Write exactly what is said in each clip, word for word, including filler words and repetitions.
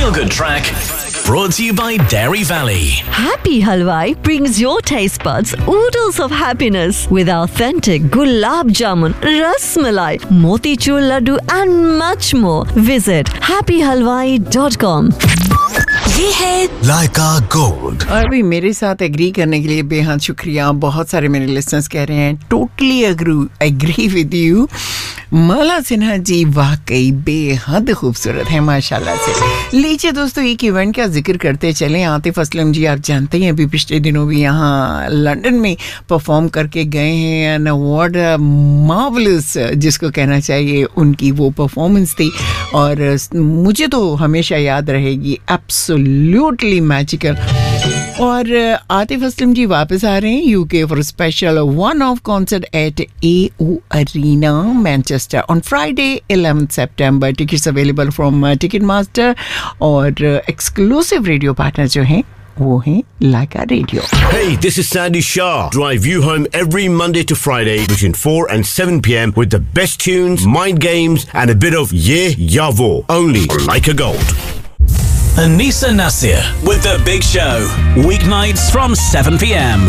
Feel Good track brought to you by Dairy Valley. Happy Halwai brings your taste buds oodles of happiness with authentic gulab jamun, ras malai, motichur laddu and much more. Visit happy halwai dot com. ये है लाइका gold. और भी मेरे साथ agree करने के लिए बेहद शुक्रिया। बहुत सारे मेरे लिसनर्स कह रहे हैं totally agree agree with you. Mala Sinha ji वाकई बेहद खूबसूरत है माशाल्लाह से। लीजिए दोस्तों, एक इवेंट का जिक्र करते चलें। आतिफ असलम जी आप जानते हैं अभी पिछले दिनों भी यहाँ लंदन में परफॉर्म करके गए हैं एंड व्हाट मार्वलस जिसको कहना चाहिए उनकी वो परफॉर्मेंस थी और मुझे तो हमेशा याद रहेगी, एब्सोल्युटली मैजिकल। और आतिफ असलम जी वापस आ रहे हैं UK for special one of concert eight A O arena Manchester on Friday eleventh September. Tickets available from ticket master और एक्सक्लूसिव रेडियो पार्टनर जो हैं वो हैं लाइका radio. Hey, this is Sandy Shah. Drive you home every Monday to Friday between four and seven p.m. with the best tunes, mind games and a bit of yeah, yavo. Only on Laika Gold. Anisa Nasir with The Big Show. Weeknights from seven p.m.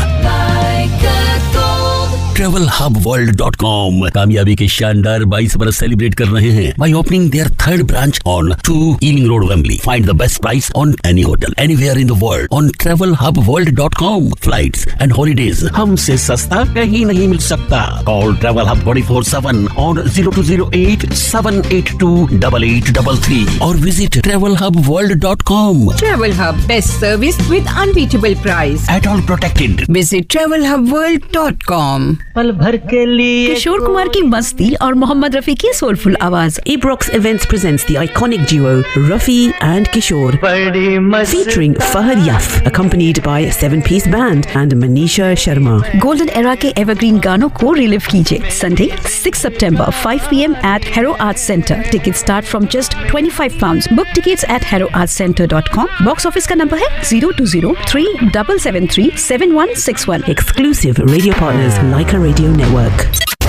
Travel hub world dot com कामयाबी के शानदार बाईस बरस celebrate कर रहे हैं by opening their third branch on two Ealing Road, Wembley. Find the best price on any hotel anywhere in the world on travel hub world dot com. Flights and holidays हमसे सस्ता कहीं नहीं मिल सकता. Call Travel Hub twenty-four seven on zero two zero eight seven eight two eight eight three three or visit travel hub world dot com. Travel Hub, best service with unbeatable price. At all protected. Visit travel hub world dot com. पल भर के लिए किशोर कुमार की मस्ती और मोहम्मद रफी की soulful आवाज. Ebrox Events presents the iconic duo Rafi and Kishore, featuring Fahad Yaf, accompanied by a seven-piece band and Manisha Sharma. Golden era के एवरग्रीन गानों को रिलीव कीजिए. Sunday six September five p.m. at Harrow Arts Centre. Tickets start from just twenty-five pounds. Book tickets at harrow arts centre dot com. Box office का number है zero two zero three seven seven three seven one six one. Exclusive radio partners Laika Radio Network.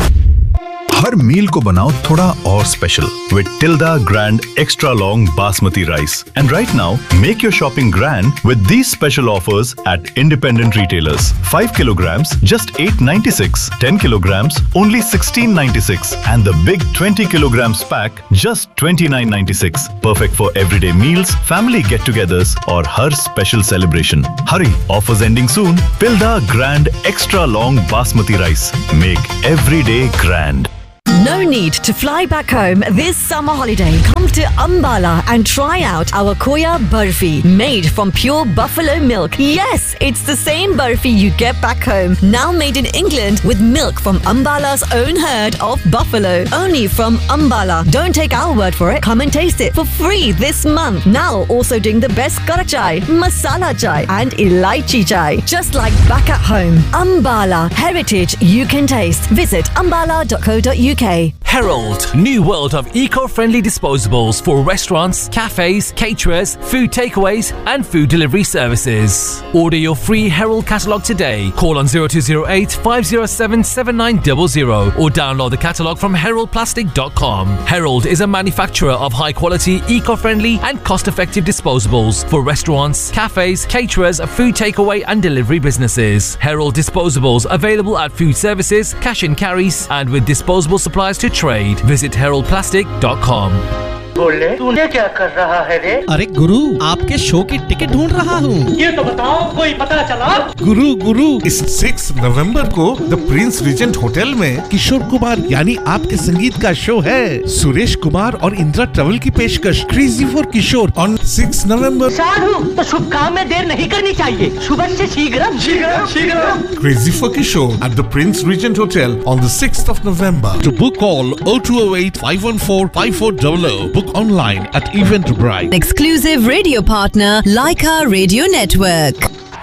हर मील को बनाओ थोड़ा और special with Tilda Grand Extra Long Basmati Rice. And right now, make your shopping grand with these special offers at independent retailers. five kilograms, just eight ninety-six. ten kilograms, only sixteen ninety-six. And the big twenty kilograms pack, just twenty-nine ninety-six. Perfect for everyday meals, family get-togethers, or her special celebration. Hurry, offers ending soon. Tilda Grand Extra Long Basmati Rice. Make every day grand. No need to fly back home this summer holiday. Come to Ambala and try out our Koya Barfi, made from pure buffalo milk. Yes, it's the same Barfi you get back home, now made in England with milk from Ambala's own herd of buffalo. Only from Ambala. Don't take our word for it. Come and taste it for free this month. Now also doing the best Karak chai, masala chai and elaichi chai. Just like back at home. Ambala, heritage you can taste. Visit ambala dot co dot uk. Herald, new world of eco-friendly disposables for restaurants, cafes, caterers, food takeaways and food delivery services. Order your free Herald catalogue today. Call on zero two zero eight five zero seven seven nine zero zero or download the catalogue from herald plastic dot com. Herald is a manufacturer of high-quality, eco-friendly and cost-effective disposables for restaurants, cafes, caterers, food takeaway and delivery businesses. Herald disposables available at food services, cash and carries and with disposable supplies to trade. Visit herald plastic dot com. बोले तूने क्या कर रहा है रे? अरे गुरु, आपके show की टिकट ढूंढ रहा हूँ। ये तो बताओ, कोई पता चला? गुरु गुरु इस सिक्स नवंबर को द प्रिंस रिजेंट होटल में किशोर कुमार यानी आपके संगीत का शो है। सुरेश कुमार और इंदिरा ट्रेवल की पेशकश crazy for Kishore on six नवंबर। साधु, तो शुभ काम में देर नहीं करनी चाहिए। सुबह से शीघ्रम शीघ्रम शीघ्रम। Crazy for Kishore at the Prince Regent Hotel on the sixth of November. To book call oh two oh eight five one four five four zero zero. Book online at Eventbrite. Exclusive radio partner Laika Radio Network.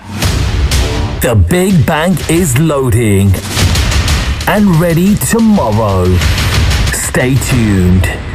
The Big Bank is loading and ready tomorrow. Stay tuned.